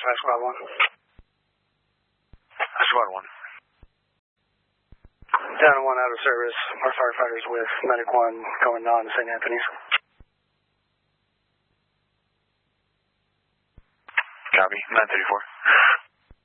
Squad 1. Squad 1. Down 1 out of service. Our firefighters with Medic 1 going on to St. Anthony's. Copy. 934.